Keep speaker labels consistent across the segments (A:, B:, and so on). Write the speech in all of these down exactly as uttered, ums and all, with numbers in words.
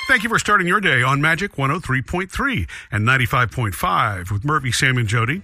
A: Thank you for starting your day on Magic one oh three point three and ninety-five point five with Murphy, Sam, and Jody.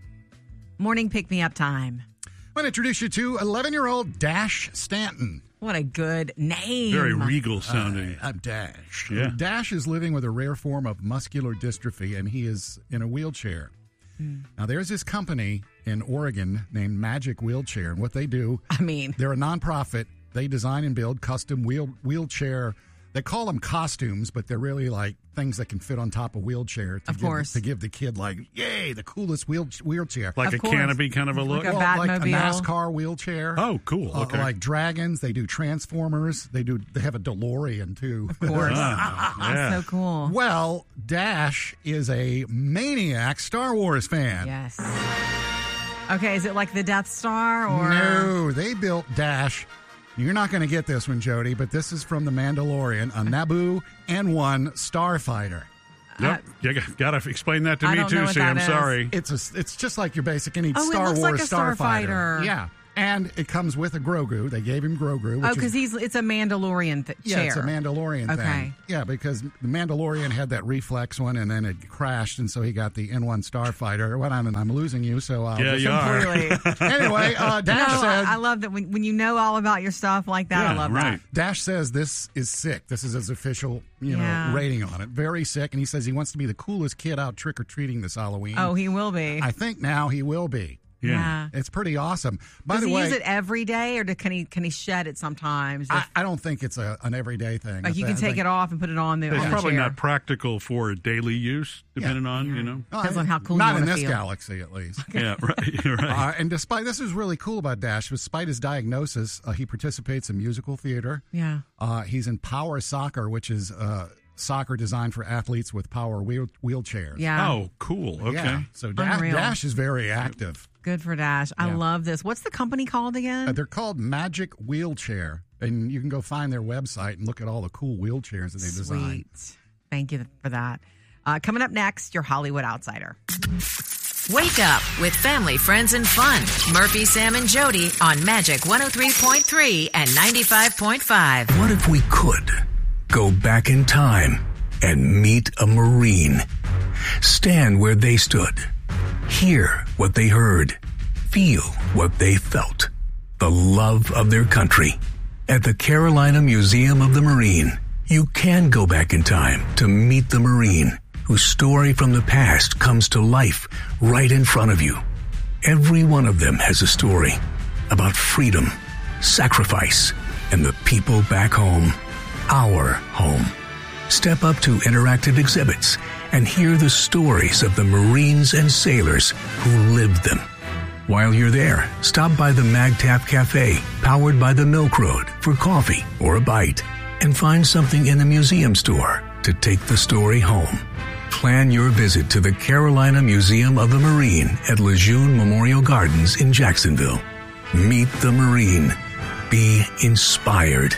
B: Morning pick-me-up time.
C: I want to introduce you to eleven-year-old Dash Stanton.
B: What a good name.
A: Very regal sounding.
C: Uh, I'm Dash.
A: Yeah.
C: Dash is living with a rare form of muscular dystrophy, and he is in a wheelchair. Mm. Now, there's this company in Oregon named Magic Wheelchair, and what they do,
B: I mean,
C: they're a nonprofit. They design and build custom wheel wheelchair. They call them costumes, but they're really like things that can fit on top of a wheelchair. To
B: of
C: give,
B: course.
C: To give the kid, like, yay, the coolest wheel, wheelchair.
A: Like
B: of
A: a
B: course.
A: canopy kind of a look?
B: Like a
C: well, like a
B: Batmobile.
C: NASCAR wheelchair.
A: Oh, cool. Okay.
C: Uh, like Dragons. They do Transformers. They do. They have a DeLorean, too.
B: Of course.
A: Ah, yeah.
B: So cool.
C: Well, Dash is a maniac Star Wars fan.
B: Yes. Okay, is it like the Death Star? Or
C: No, they built Dash. You're not going to get this one, Jody, but this is from The Mandalorian, a Naboo N one starfighter.
A: Yep. You got to explain that to
B: I
A: me,
B: don't
A: too,
B: know what
A: Sam.
B: that is.
A: Sorry.
C: It's a, it's just like your basic any
B: Oh, it
C: Star
B: looks
C: Wars
B: like a
C: starfighter.
B: starfighter.
C: Yeah. And it comes with a Grogu. They gave him Grogu. Which
B: Oh, because
C: is,
B: he's it's a Mandalorian th-
C: yeah,
B: chair.
C: it's a Mandalorian
B: Okay.
C: thing. Yeah, because the Mandalorian had that reflex one, and then it crashed, and so he got the N one starfighter. What I'm, I'm losing you, so I'll
A: Yeah,
C: just
A: you are.
B: Completely.
C: Anyway, uh, Dash
B: no,
C: said.
B: I, I love that when, when you know all about your stuff like that.
A: Yeah,
B: I love
A: right.
C: Dash says this is sick. This is his official, you know,
B: Yeah.
C: rating on it. Very sick, and he says he wants to be the coolest kid out trick or treating this Halloween.
B: that. Oh, he will be.
C: I think now he will be.
A: Yeah.
B: yeah.
C: It's pretty awesome. By
B: Does
C: the
B: he
C: way,
B: use it every day, or do, can he can he shed it sometimes?
C: I,
B: If-
C: I don't think it's a, an everyday thing.
B: like you
C: I
B: can
C: th- I
B: take
C: think-
B: it off and put it on the,
A: It's
B: on the
A: probably
B: chair.
A: not practical for daily use, depending on, you know.
C: Oh,
B: Depends on how cool you
C: Not in
B: wanna
C: this
B: feel.
C: galaxy, at least.
A: Yeah, right. You're right.
C: Uh, and despite this is really cool about Dash. Despite his diagnosis, uh, he participates in musical theater.
B: Yeah.
C: Uh, he's in Power Soccer, which is uh, soccer designed for athletes with power wheel- wheelchairs.
B: Yeah.
A: Oh, cool. Okay.
C: Yeah. So Dash,
B: Unreal.
C: Dash is very active.
B: Good for Dash. I
C: Yeah.
B: love this. What's the company called again?
C: Uh, they're called Magic Wheelchair, and you can go find their website and look at all the cool wheelchairs that they designed.
B: Sweet. Thank you for that. Uh, coming up next, your Hollywood Outsider.
D: Wake up with family, friends, and fun. Murphy, Sam, and Jody on Magic one oh three point three and ninety-five point five.
E: What if we could go back in time and meet a Marine? Stand where they stood. Hear what they heard. Feel what they felt. The love of their country. At the Carolina Museum of the Marine, you can go back in time to meet the Marine whose story from the past comes to life right in front of you. Every one of them has a story about freedom, sacrifice, and the people back home. Our home. Step up to interactive exhibits and hear the stories of the Marines and sailors who lived them. While you're there, stop by the MagTap Cafe, powered by the Milk Road, for coffee or a bite, and find something in the museum store to take the story home. Plan your visit to the Carolina Museum of the Marine at Lejeune Memorial Gardens in Jacksonville. Meet the Marine. Be inspired.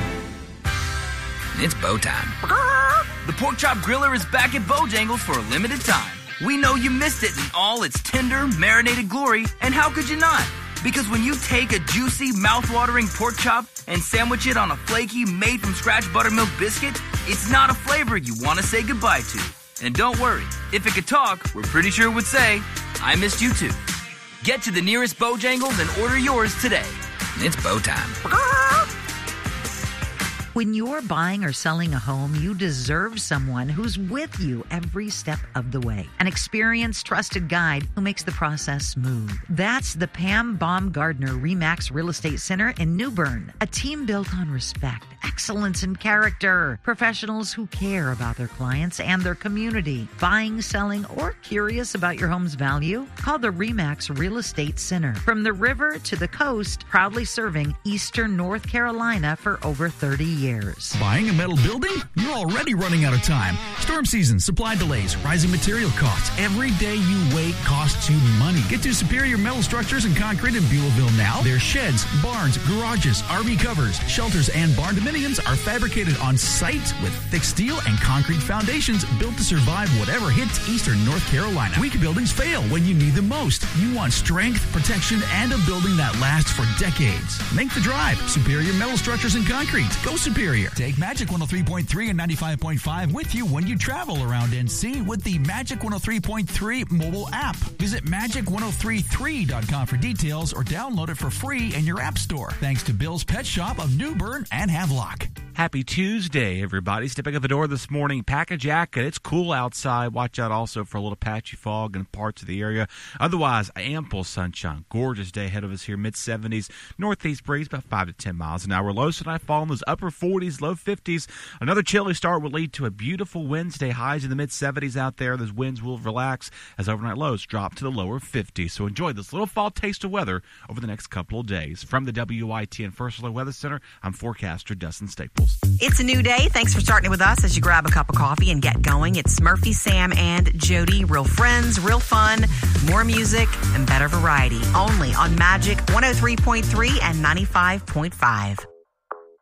F: It's bow time. The Pork Chop Griller is back at Bojangles for a limited time. We know you missed it in all its tender, marinated glory, and how could you not? Because when you take a juicy, mouth-watering pork chop and sandwich it on a flaky, made-from-scratch buttermilk biscuit, it's not a flavor you want to say goodbye to. And don't worry, if it could talk, we're pretty sure it would say, I missed you too. Get to the nearest Bojangles and order yours today. It's bow time.
G: When you're buying or selling a home, you deserve someone who's with you every step of the way. An experienced, trusted guide who makes the process smooth. That's the Pam Baumgardner RE/MAX Real Estate Center in New Bern. A team built on respect, excellence, and character. Professionals who care about their clients and their community. Buying, selling, or curious about your home's value? Call the RE/MAX Real Estate Center. From the river to the coast, proudly serving Eastern North Carolina for over thirty years.
H: Buying a metal building? You're already running out of time. Storm season, supply delays, rising material costs. Every day you wait costs you money. Get to Superior Metal Structures and Concrete in Buellville now. Their sheds, barns, garages, R V covers, shelters, and barn-to-mini condominiums are fabricated on site with thick steel and concrete foundations built to survive whatever hits eastern North Carolina. Weak buildings fail when you need them most. You want strength, protection, and a building that lasts for decades. Make the drive. Superior Metal Structures and Concrete. Go Superior. Take Magic one oh three point three and ninety-five point five with you when you travel around N C with the Magic one oh three point three mobile app. Visit magic one oh three three dot com for details or download it for free in your app store. Thanks to Bill's Pet Shop of New Bern and Havelock.
I: Happy Tuesday, everybody. Stepping at the door this morning, pack a jacket. It's cool outside. Watch out also for a little patchy fog in parts of the area. Otherwise, ample sunshine. Gorgeous day ahead of us here. mid-seventies. Northeast breeze about five to ten miles an hour. Lows tonight fall in those upper forties, low fifties. Another chilly start will lead to a beautiful Wednesday. Highs in the mid-seventies out there. Those winds will relax as overnight lows drop to the lower fifties. So enjoy this little fall taste of weather over the next couple of days. From the W I T N First Alert Weather Center, I'm forecaster Dustin Staples.
B: It's a new day. Thanks for starting it with us as you grab a cup of coffee and get going. It's Murphy, Sam, and Jody. Real friends, real fun, more music, and better variety. Only on Magic one oh three point three and ninety-five point five.